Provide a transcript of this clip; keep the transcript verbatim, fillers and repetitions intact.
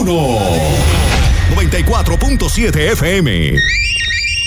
uno. noventa y cuatro punto siete F M.